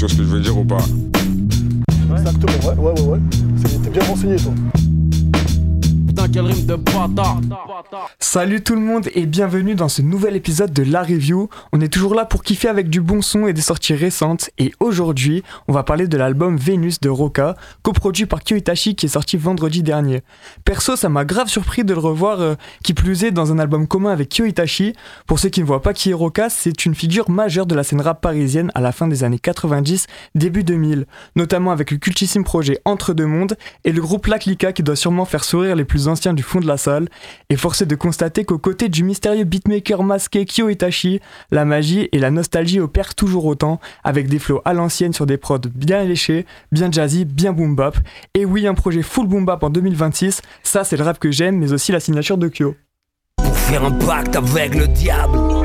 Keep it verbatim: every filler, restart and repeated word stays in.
Tu vois ce que je veux dire ou pas? Exactement, ouais, ouais, ouais, ouais. C'est- T'es bien renseigné, toi. Putain, quel rime de bâtard. Salut tout le monde et bienvenue dans ce nouvel épisode de La Review. On est toujours là pour kiffer avec du bon son et des sorties récentes. Et aujourd'hui, on va parler de l'album Vénus de Roca, coproduit par Kyo Itachi qui est sorti vendredi dernier. Perso, ça m'a grave surpris de le revoir, euh, qui plus est dans un album commun avec Kyo Itachi. Pour ceux qui ne voient pas qui est Roca, c'est une figure majeure de la scène rap parisienne à la fin des années quatre-vingt-dix, début deux mille. Notamment avec le cultissime projet Entre deux mondes et le groupe La Clica qui doit sûrement faire sourire les plus anciens du fond de la salle. Et forcé de constater qu'aux côtés du mystérieux beatmaker masqué Kyo Itachi, la magie et la nostalgie opèrent toujours autant, avec des flows à l'ancienne sur des prods bien léchés, bien jazzy, bien boom bap. Et oui, un projet full boom bap en deux mille vingt-six, ça c'est le rap que j'aime, mais aussi la signature de Kyo. Pour faire un pacte avec le diable,